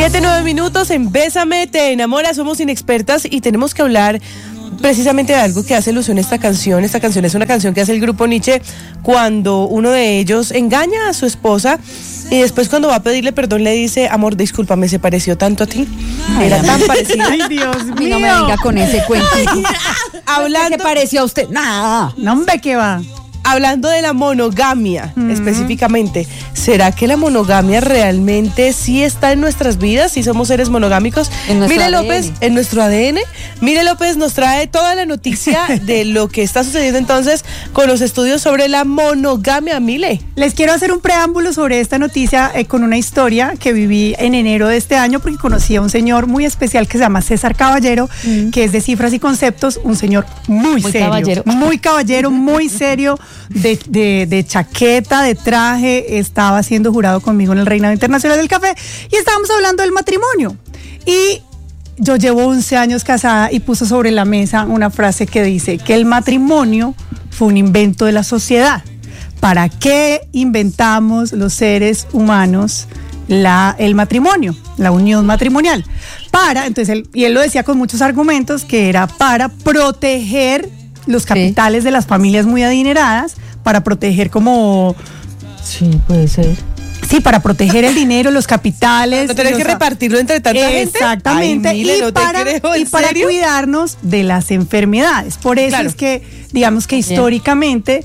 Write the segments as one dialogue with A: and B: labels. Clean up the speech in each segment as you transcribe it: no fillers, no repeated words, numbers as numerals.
A: 7:09 en Bésame, te enamora, somos inexpertas y tenemos que hablar precisamente de algo que hace alusión a esta canción. Esta canción es una canción que hace el grupo Nietzsche cuando uno de ellos engaña a su esposa y después cuando va a pedirle perdón le dice: amor, discúlpame, se pareció tanto a ti. Era tan parecida.
B: Ay, Dios mío.
C: No me venga con ese cuento.
A: Hablando,
C: ¿Qué se pareció a usted? Nada.
B: No, hombre, ¿qué va?
A: hablando de la monogamia, específicamente, ¿será que la monogamia realmente sí está en nuestras vidas? ¿Sí somos seres monogámicos? Mire López, en nuestro ADN. Mire López nos trae toda la noticia de lo que está sucediendo entonces con los estudios sobre la monogamia. Mile.
B: Les quiero hacer un preámbulo sobre esta noticia con una historia que viví en enero de este año, porque conocí a un señor muy especial que se llama César Caballero, que es de Cifras y Conceptos, un señor muy serio, muy caballero, muy serio, de chaqueta, de traje. Estaba siendo jurado conmigo en el Reinado Internacional del Café y estábamos hablando del matrimonio. Y yo llevo 11 años casada y puso sobre la mesa una frase que dice que el matrimonio fue un invento de la sociedad. ¿Para qué inventamos los seres humanos el matrimonio, la unión matrimonial? Entonces él lo decía con muchos argumentos, que era para proteger los capitales de las familias muy adineradas, para proteger como...
C: Sí, puede ser.
B: Sí, para proteger el dinero, los capitales.
A: No tener que repartirlo entre tanta gente.
B: Exactamente.
A: Ay, Mile,
B: y para cuidarnos de las enfermedades. Por eso es que, digamos que históricamente...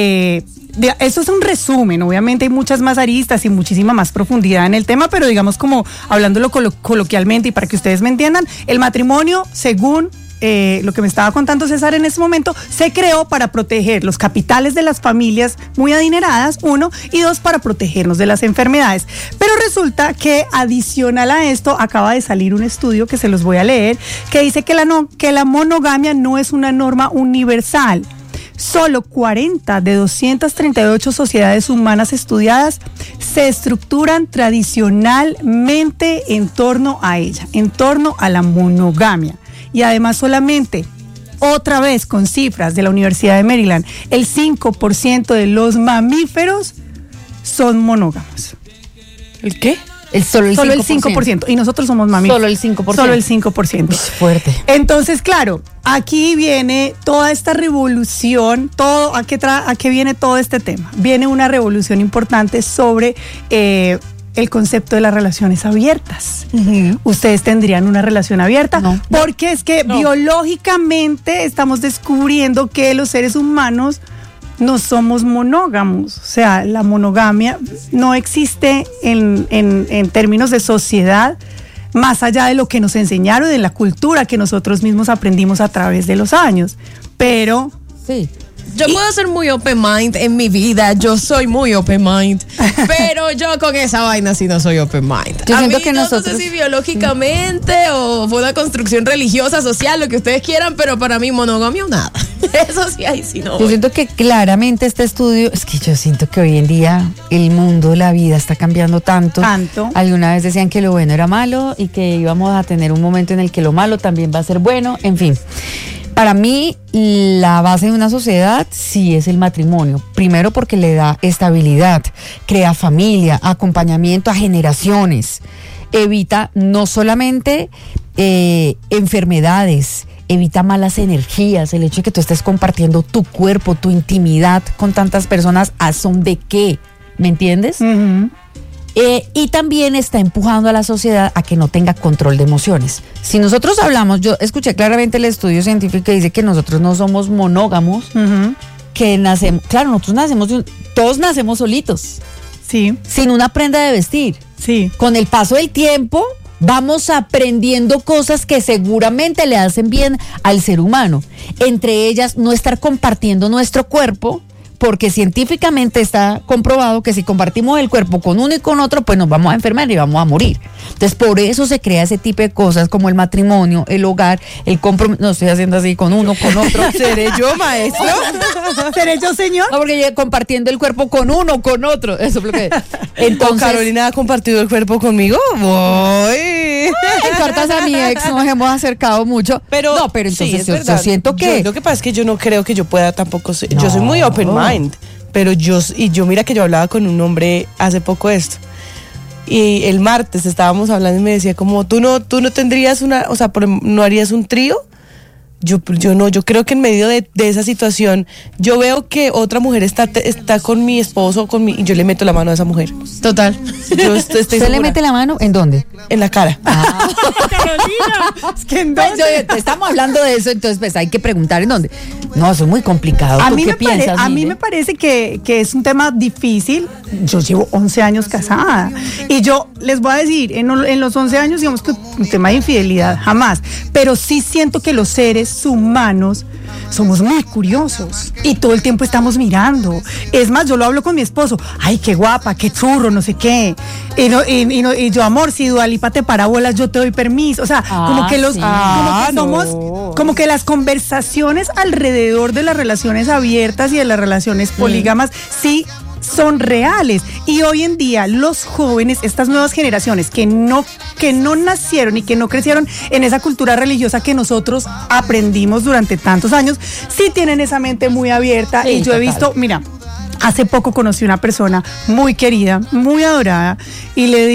B: esto es un resumen, obviamente hay muchas más aristas y muchísima más profundidad en el tema, pero digamos como hablándolo coloquialmente y para que ustedes me entiendan, el matrimonio, según lo que me estaba contando César en ese momento, se creó para proteger los capitales de las familias muy adineradas, 1, y 2, para protegernos de las enfermedades. Pero resulta que adicional a esto acaba de salir un estudio que se los voy a leer, que dice que la monogamia no es una norma universal. Solo 40 de 238 sociedades humanas estudiadas se estructuran tradicionalmente en torno a ella, en torno a la monogamia. Y además solamente, otra vez con cifras de la Universidad de Maryland, el 5% de los mamíferos son monógamos.
A: ¿El qué?
B: Solo el 5%. Y nosotros somos mamíferos.
C: Solo el 5%.
B: Solo el 5%.
C: Es fuerte.
B: Entonces, claro, aquí viene toda esta revolución, ¿a qué viene todo este tema? Viene una revolución importante sobre el concepto de las relaciones abiertas. ¿Ustedes tendrían una relación abierta?
C: No.
B: Porque es que biológicamente estamos descubriendo que los seres humanos no somos monógamos. O sea, la monogamia no existe en términos de sociedad, más allá de lo que nos enseñaron, de la cultura que nosotros mismos aprendimos a través de los años. Pero...
C: sí.
D: Yo puedo ser muy open mind en mi vida, yo soy muy open mind, pero yo con esa vaina sí no soy open mind.
C: Yo siento que
D: no sé si biológicamente o fue una construcción religiosa, social, lo que ustedes quieran, pero para mí monogamia nada. Eso sí, ahí sí no.
C: Yo siento que claramente este estudio, es que yo siento que hoy en día el mundo, la vida está cambiando tanto. Alguna vez decían que lo bueno era malo y que íbamos a tener un momento en el que lo malo también va a ser bueno, en fin. Para mí, la base de una sociedad sí es el matrimonio. Primero porque le da estabilidad, crea familia, acompañamiento a generaciones. Evita no solamente enfermedades, evita malas energías. El hecho de que tú estés compartiendo tu cuerpo, tu intimidad con tantas personas, ¿a son de qué? ¿Me entiendes? Y también está empujando a la sociedad a que no tenga control de emociones. Si nosotros hablamos, yo escuché claramente el estudio científico que dice que nosotros no somos monógamos, que nacemos, claro, todos nacemos solitos,
B: sí,
C: sin una prenda de vestir.
B: Sí.
C: Con el paso del tiempo vamos aprendiendo cosas que seguramente le hacen bien al ser humano. Entre ellas, no estar compartiendo nuestro cuerpo, porque científicamente está comprobado que si compartimos el cuerpo con uno y con otro, pues nos vamos a enfermar y vamos a morir. Entonces, por eso se crea ese tipo de cosas como el matrimonio, el hogar, el compromiso. No estoy haciendo así con uno, con otro.
A: ¿Seré yo, maestro?
B: ¿Seré yo, señor?
C: No, porque compartiendo el cuerpo con uno, con otro. Eso es lo que...
A: Entonces, ¿Carolina ha compartido el cuerpo conmigo? Voy.
C: En cartas a mi ex nos hemos acercado mucho. Pero entonces
A: sí,
C: yo siento que...
A: Lo que pasa es que yo no creo que yo pueda tampoco ser, yo soy muy open mind, pero yo mira que yo hablaba con un hombre hace poco de esto. Y el martes estábamos hablando y me decía como, ¿tú no tendrías no harías un trío? Yo no, yo creo que en medio de esa situación, yo veo que otra mujer está con mi esposo, y yo le meto la mano a esa mujer.
D: Total.
A: Yo estoy
C: ¿Usted le mete la mano? ¿En dónde?
A: En la cara.
B: Carolina, es que ¿en dónde?
C: Pues, estamos hablando de eso, entonces pues hay que preguntar en dónde. No, eso es muy complicado.
B: A
C: ¿Tú
B: mí
C: qué piensas,
B: a mí me parece que es un tema difícil. Yo llevo 11 años casada y yo les voy a decir, en los 11 años, digamos que un tema de infidelidad, jamás. Pero sí siento que los seres humanos somos muy curiosos y todo el tiempo estamos mirando. Es más, yo lo hablo con mi esposo. Ay, qué guapa, qué churro, no sé qué. Y yo, amor, si Dua Lipa te parabolas, yo te doy permiso. O sea, como que las conversaciones alrededor de las relaciones abiertas y de las relaciones polígamas sí son reales. Y hoy en día los jóvenes, estas nuevas generaciones que no nacieron y que no crecieron en esa cultura religiosa que nosotros aprendimos durante tantos años, sí tienen esa mente muy abierta. Sí, y yo he visto, mira, hace poco conocí una persona muy querida, muy adorada, y le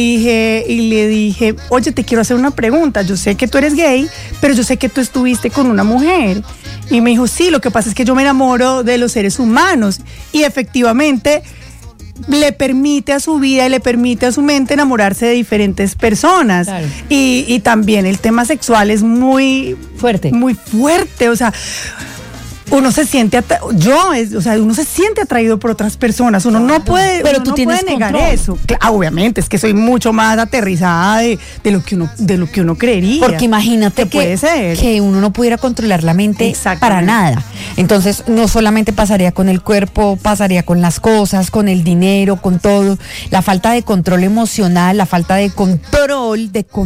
B: dije, oye, te quiero hacer una pregunta. Yo sé que tú eres gay, pero yo sé que tú estuviste con una mujer. Y me dijo, sí, lo que pasa es que yo me enamoro de los seres humanos. Y efectivamente le permite a su vida y le permite a su mente enamorarse de diferentes personas. Claro. Y también el tema sexual es muy fuerte. Muy fuerte, o sea, uno se siente uno se siente atraído por otras personas. Uno no puede, pero uno tú no tienes puede negar control. Eso. Obviamente, es que soy mucho más aterrizada de lo que uno creería.
C: Porque imagínate que uno no pudiera controlar la mente para nada. Entonces, no solamente pasaría con el cuerpo, pasaría con las cosas, con el dinero, con todo. La falta de control emocional, la falta de control,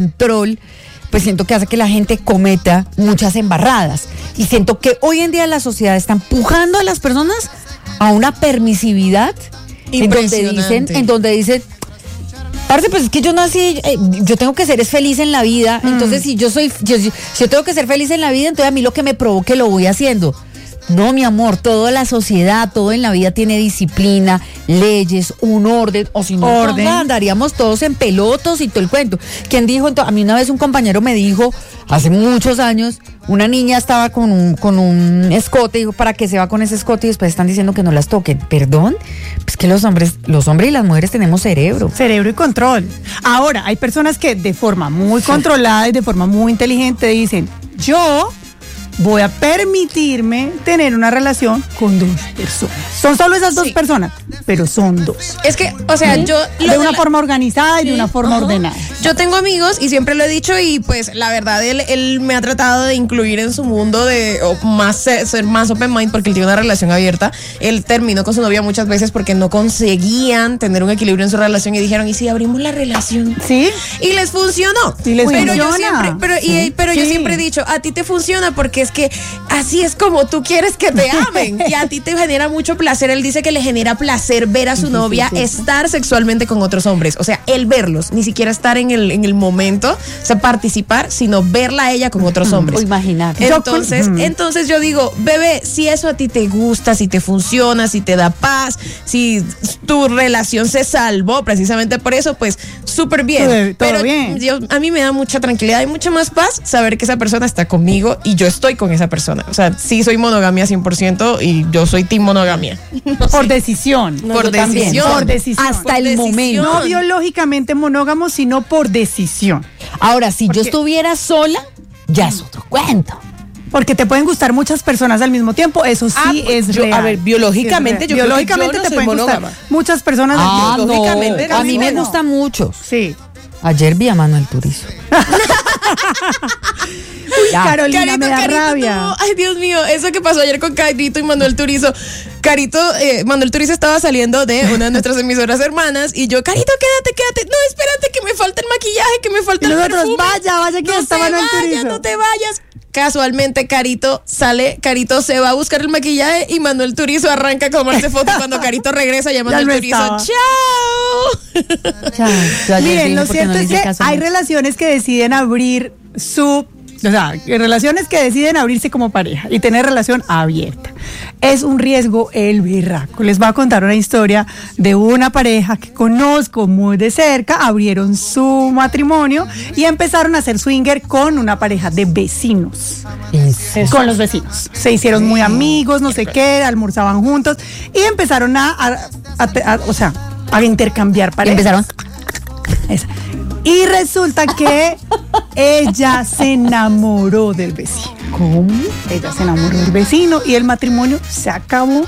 C: pues siento que hace que la gente cometa muchas embarradas. Y siento que hoy en día la sociedad está empujando a las personas a una permisividad en donde dicen, parce, pues es que yo nací, yo tengo que ser feliz en la vida. Entonces si yo tengo que ser feliz en la vida, entonces a mí lo que me provoque lo voy haciendo. No, mi amor, toda la sociedad, todo en la vida tiene disciplina, leyes, un orden, o si no, andaríamos todos en pelotos y todo el cuento. ¿Quién dijo? A mí una vez un compañero me dijo, hace muchos años, una niña estaba con un escote, dijo, ¿para qué se va con ese escote? Y después están diciendo que no las toquen. ¿Perdón? Pues que los hombres y las mujeres tenemos cerebro.
B: Cerebro y control. Ahora, hay personas que de forma muy controlada y de forma muy inteligente dicen, yo voy a permitirme tener una relación con 2 personas. Son solo esas 2 personas, pero son 2.
D: Es que, o sea, yo...
B: De una forma organizada y de una forma ordenada.
D: Yo tengo amigos y siempre lo he dicho y pues la verdad él me ha tratado de incluir en su mundo ser más open mind porque él tiene una relación abierta. Él terminó con su novia muchas veces porque no conseguían tener un equilibrio en su relación y dijeron, ¿y si abrimos la relación?
B: Sí.
D: Y les funcionó.
B: Sí, les funciona.
D: Yo siempre he dicho, a ti te funciona porque es que así es como tú quieres que te amen y a ti te genera mucho placer. Él dice que le genera placer ver a su novia estar sexualmente con otros hombres, o sea, él verlos, ni siquiera estar en el momento, o sea, participar, sino verla a ella con otros hombres.
C: O imaginar.
D: Entonces yo digo, bebé, si eso a ti te gusta, si te funciona, si te da paz, si tu relación se salvó precisamente por eso, pues súper bien.
B: Todo bien.
D: A mí me da mucha tranquilidad y mucha más paz saber que esa persona está conmigo y yo estoy con esa persona. O sea, sí soy monogamia 100% y yo soy team monogamia.
B: Por decisión.
D: Por decisión.
C: Hasta el momento.
B: No biológicamente monógamos, sino por decisión.
C: Ahora, si yo estuviera sola, ya es otro cuento.
B: Porque te pueden gustar muchas personas al mismo tiempo, eso sí es real.
A: A ver, biológicamente yo creo que yo no
B: te
A: soy
B: pueden
A: monógama.
B: gustar muchas personas
C: biológicamente. No, a mí me gustan muchos.
B: Sí.
C: Ayer vi a Manuel Turizo.
B: Carolina, me da rabia.
D: Ay, Dios mío, eso que pasó ayer con Carito y Manuel Turizo. Manuel Turizo estaba saliendo de una de nuestras emisoras hermanas y yo, Carito, quédate. No, espérate que me falta el maquillaje, que me falta el perfume.
B: Vaya que está Manuel Turizo.
D: No te vayas. Casualmente Carito se va a buscar el maquillaje y Manuel Turizo arranca a tomarse fotos. Cuando Carito regresa ya Manuel Turizo, ¡chao!
B: Miren, lo cierto es que hay relaciones que deciden abrir su O sea, relaciones que deciden abrirse como pareja y tener relación abierta. Es un riesgo el berraco. Les voy a contar una historia de una pareja que conozco muy de cerca. Abrieron su matrimonio y empezaron a hacer swinger con una pareja de vecinos. Con los vecinos. Se hicieron muy amigos, no sé qué, almorzaban juntos y empezaron a intercambiar parejas.
C: Empezaron.
B: Y resulta que ella se enamoró del vecino.
C: ¿Cómo?
B: Ella se enamoró del vecino y el matrimonio se acabó.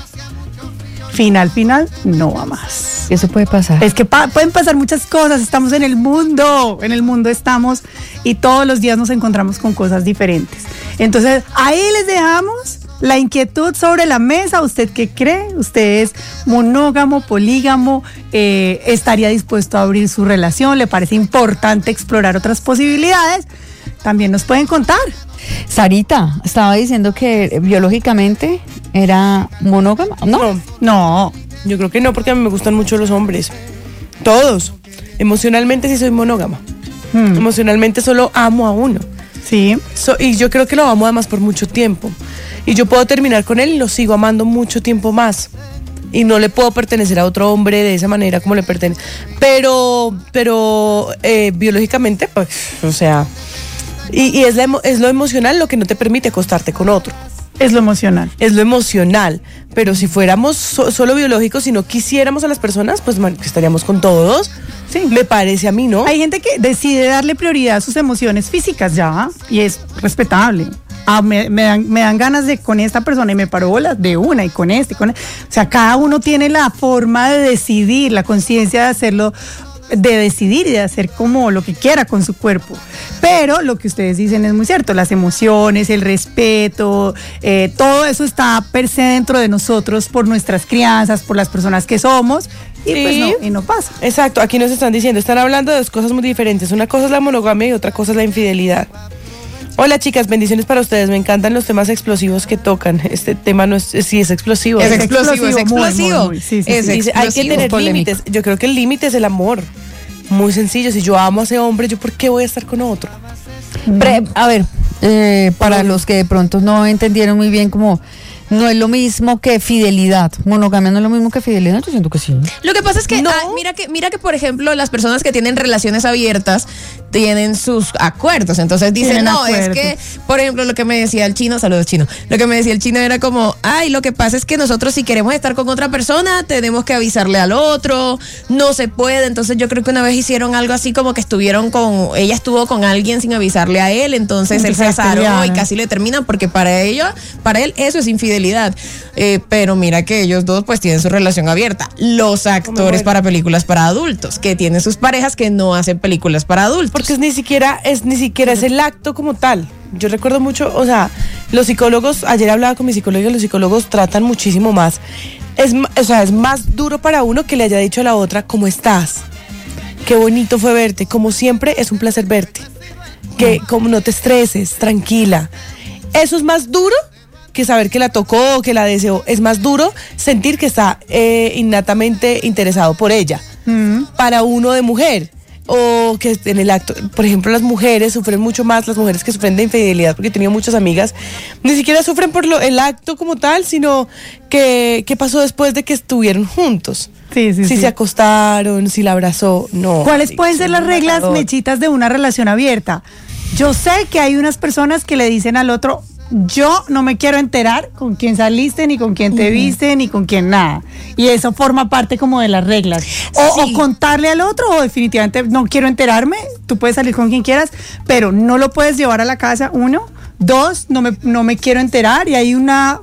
B: Final, no va más.
C: Eso puede pasar.
B: Es que pueden pasar muchas cosas. Estamos en el mundo estamos y todos los días nos encontramos con cosas diferentes. Entonces, ahí les dejamos la inquietud sobre la mesa. ¿Usted qué cree? ¿Usted es monógamo, polígamo? ¿Estaría dispuesto a abrir su relación? ¿Le parece importante explorar otras posibilidades? También nos pueden contar.
C: Sarita, estaba diciendo que biológicamente era monógama, ¿no?
A: No, yo creo que no, porque a mí me gustan mucho los hombres. Todos. Emocionalmente sí soy monógama. Emocionalmente solo amo a uno.
B: Sí.
A: Y yo creo que lo amo además por mucho tiempo. Y yo puedo terminar con él y lo sigo amando mucho tiempo más. Y no le puedo pertenecer a otro hombre de esa manera como le pertenece. Pero biológicamente, pues, o sea... Y es lo emocional lo que no te permite acostarte con otro.
B: Es lo emocional.
A: Es lo emocional. Pero si fuéramos solo biológicos, si no quisiéramos a las personas, pues estaríamos con todos. Sí. Me parece a mí, ¿no?
B: Hay gente que decide darle prioridad a sus emociones físicas ya, y es respetable. Me dan ganas de con esta persona y me paro bolas de una y con este. O sea, cada uno tiene la forma de decidir, la conciencia de hacerlo, de decidir y de hacer como lo que quiera con su cuerpo. Pero lo que ustedes dicen es muy cierto, las emociones, el respeto, todo eso está per se dentro de nosotros por nuestras crianzas, por las personas que somos. Y sí, pues no pasa.
A: Exacto, aquí nos están diciendo, están hablando de dos cosas muy diferentes. Una cosa es la monogamia y otra cosa es la infidelidad. Hola chicas, bendiciones para ustedes. Me encantan los temas explosivos que tocan. Este tema no es, sí es explosivo.
D: Es explosivo.
B: Muy. Sí,
A: dice, hay que tener límites. Yo creo que el límite es el amor. Muy sencillo. Si yo amo a ese hombre, ¿yo por qué voy a estar con otro?
C: Para los que de pronto no entendieron muy bien, como no es lo mismo que fidelidad. Monogamia no es lo mismo que fidelidad. Yo siento que sí.
D: Lo que pasa es que, mira que por ejemplo, las personas que tienen relaciones abiertas tienen sus acuerdos. Entonces dicen, es que, por ejemplo, lo que me decía el chino, saludos chino, lo que me decía el chino era como, lo que pasa es que nosotros si queremos estar con otra persona, tenemos que avisarle al otro, no se puede. Entonces yo creo que una vez hicieron algo así como que ella estuvo con alguien sin avisarle a él, entonces él se azaró y casi le terminan porque para él eso es infidelidad. Pero mira que ellos dos pues tienen su relación abierta. Los actores para películas para adultos, que tienen sus parejas que no hacen películas para adultos.
A: Porque ni siquiera es el acto como tal. Yo recuerdo mucho, o sea, los psicólogos, ayer hablaba con mi psicóloga y los psicólogos tratan muchísimo más. Es más duro para uno que le haya dicho a la otra, ¿cómo estás? Qué bonito fue verte. Como siempre, es un placer verte. Que como no te estreses, tranquila. Eso es más duro que saber que la tocó, que la deseó. Es más duro sentir que está innatamente interesado por ella. Para uno de mujer. O que en el acto, por ejemplo, las mujeres sufren mucho más, las mujeres que sufren de infidelidad, porque he tenido muchas amigas, ni siquiera sufren por el acto como tal, sino que pasó después de que estuvieron juntos.
B: Sí.
A: Si se acostaron, si la abrazó, no.
B: ¿Cuáles pueden ser las reglas, mechitas, de una relación abierta? Yo sé que hay unas personas que le dicen al otro, yo no me quiero enterar con quién saliste, ni con quién te viste, ni con quién nada. Y eso forma parte como de las reglas. O contarle al otro, o definitivamente no quiero enterarme. Tú puedes salir con quien quieras, pero no lo puedes llevar a la casa, 1. 2, no me quiero enterar. Y hay una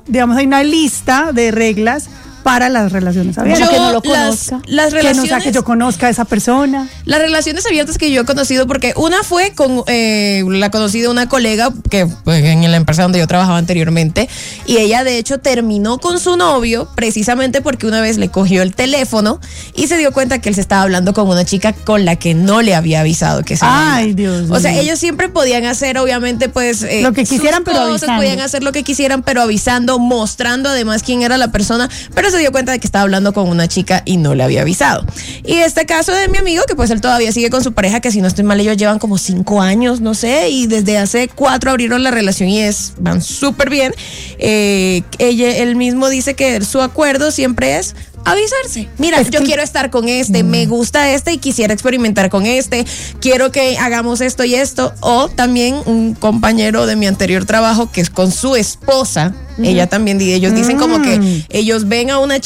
B: lista de reglas para las relaciones abiertas.
C: Que no lo conozca.
D: Las relaciones,
B: que yo conozca a esa persona.
D: Las relaciones abiertas que yo he conocido, porque una fue con la conocí de una colega que pues, en la empresa donde yo trabajaba anteriormente, y ella de hecho terminó con su novio precisamente porque una vez le cogió el teléfono y se dio cuenta que él se estaba hablando con una chica con la que no le había avisado que se iba.
B: Ay, Dios mío.
D: O sea, ellos siempre podían hacer, obviamente, pues
B: lo que quisieran, pero avisando.
D: Podían hacer lo que quisieran, pero avisando, mostrando además quién era la persona, pero se se dio cuenta de que estaba hablando con una chica y no le había avisado. Y este caso de mi amigo, que pues él todavía sigue con su pareja, que si no estoy mal, ellos llevan como 5 años, no sé, y desde hace 4 abrieron la relación y van súper bien. Él mismo dice que su acuerdo siempre es avisarse. Mira, yo quiero estar con me gusta y quisiera experimentar con quiero que hagamos esto y esto. O también un compañero de mi anterior trabajo que es con su esposa. Ella también, ellos dicen como que ellos ven a una chica